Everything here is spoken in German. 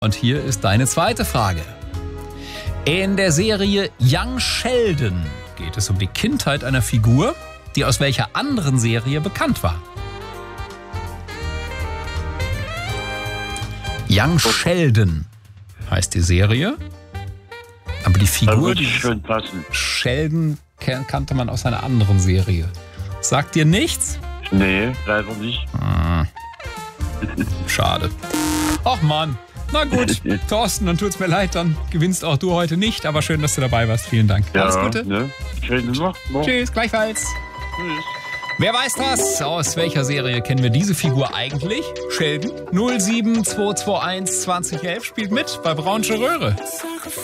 Und hier ist deine zweite Frage. In der Serie Young Sheldon geht es um die Kindheit einer Figur, die aus welcher anderen Serie bekannt war. Young Sheldon heißt die Serie, aber die Figur schön passen. Sheldon kannte man aus einer anderen Serie. Sagt dir nichts? Nee, leider nicht. Schade. Ach Mann. Na gut, Thorsten, dann tut's mir leid, dann gewinnst auch du heute nicht, aber schön, dass du dabei warst. Vielen Dank. Ja, alles Gute. Ne? Schöne Nacht noch. Tschüss, gleichfalls. Tschüss. Wer weiß das? Aus welcher Serie kennen wir diese Figur eigentlich? Sheldon 07221 2011 spielt mit bei Braunsche Röhre.